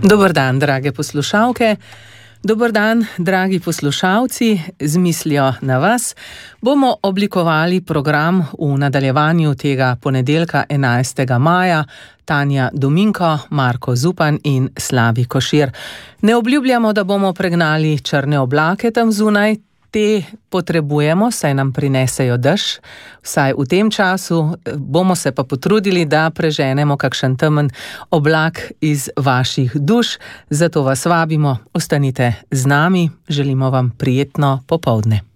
Dober dan, drage poslušalke. Dober dan, dragi poslušalci. Z mislijo na vas bomo oblikovali program v nadaljevanju tega ponedeljka 11. maja. Tanja Dominko, Marko Zupan in Slavi Košir. Ne obljubljamo, da bomo pregnali črne oblake tam zunaj. Te potrebujemo, saj nam prinesejo dež. Vsaj v tem času bomo se pa potrudili, da preženemo kakšen temen oblak iz vaših duš. Zato vas vabimo, ostanite z nami. Želimo vam prijetno popoldne.